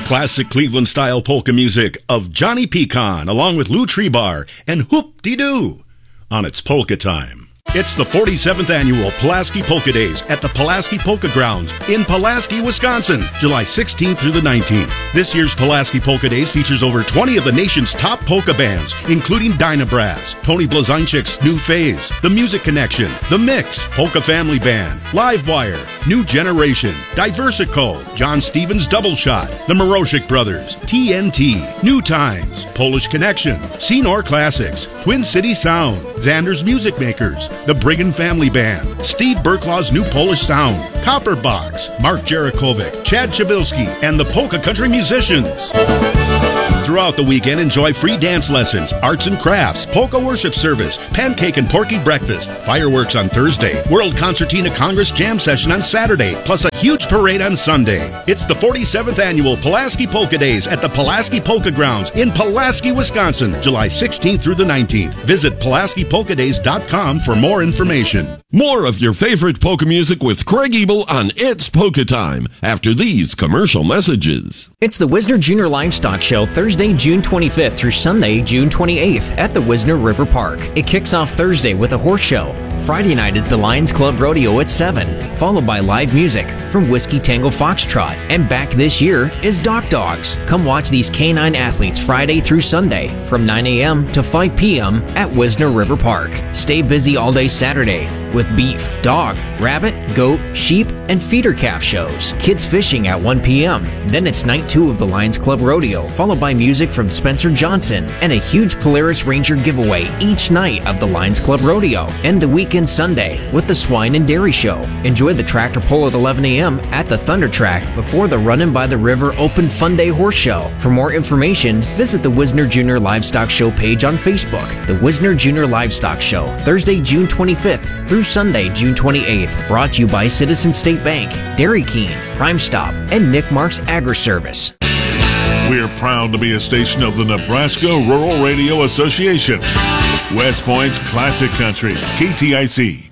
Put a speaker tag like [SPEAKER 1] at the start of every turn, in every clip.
[SPEAKER 1] Classic Cleveland-style polka music of Johnny Pecan, along with Lou Trebar and Hoop-Dee-Doo on It's Polka Time. It's the 47th annual Pulaski Polka Days at the Pulaski Polka Grounds in Pulaski, Wisconsin, July 16th through the 19th. This year's Pulaski Polka Days features over 20 of the nation's top polka bands, including Dynabrass, Tony Blazonczyk's New Phase, The Music Connection, The Mix, Polka Family Band, Livewire, New Generation, Diversico, John Stevens Double Shot, The Morozhik Brothers, TNT, New Times, Polish Connection, Senor Classics, Twin City Sound, Xander's Music Makers, The Brigand Family Band, Steve Berklaw's New Polish Sound, Copperbox, Mark Jarakovic, Chad Chabilski, and the Polka Country Musicians. Throughout the weekend, enjoy free dance lessons, arts and crafts, polka worship service, pancake and porky breakfast, fireworks on Thursday, World Concertina Congress Jam Session on Saturday, plus a huge parade on Sunday. It's the 47th annual Pulaski Polka Days at the Pulaski Polka Grounds in Pulaski, Wisconsin, July 16th through the 19th. Visit PulaskiPolkaDays.com for more information.
[SPEAKER 2] More of your favorite polka music with Craig Ebel on It's Polka Time after these commercial messages.
[SPEAKER 3] It's the Wisner Junior Livestock Show Thursday, June 25th through Sunday, June 28th at the Wisner River Park. It kicks off Thursday with a horse show. Friday night is the Lions Club Rodeo at 7, followed by live music from Whiskey Tango Foxtrot. And back this year is Dock Dogs. Come watch these canine athletes Friday through Sunday from 9 a.m. to 5 p.m. at Wisner River Park. Stay busy all day Saturday with beef, dog, rabbit, goat, sheep, and feeder calf shows. Kids fishing at 1 p.m. Then it's night 2 of the Lions Club Rodeo, followed by music from Spencer Johnson and a huge Polaris Ranger giveaway each night of the Lions Club Rodeo. And the weekend Sunday with the Swine and Dairy Show. Enjoy the tractor pull at 11 a.m. at the Thunder Track before the Runnin' by the River Open Fun Day Horse Show. For more information, visit the Wisner Junior Livestock Show page on Facebook. The Wisner Junior Livestock Show, Thursday, June 25th through Sunday, June 28th. Brought to you by Citizen State Bank, Dairy King, Prime Stop, and Nick Mark's Agri-Service.
[SPEAKER 4] We're proud to be a station of the Nebraska Rural Radio Association. West Point's classic country, KTIC.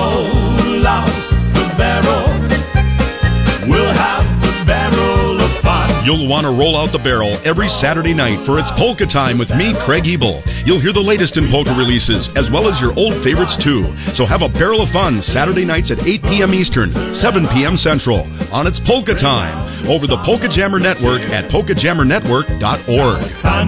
[SPEAKER 5] Roll out the barrel. We'll have the barrel of fun.
[SPEAKER 1] You'll want to roll out the barrel every Saturday night for It's Polka Time with me, Craig Ebel. You'll hear the latest in polka releases, as well as your old favorites too. So have a barrel of fun Saturday nights at 8 p.m. Eastern, 7 p.m. Central on It's Polka Time over the Polka Jammer Network at polkajammernetwork.org.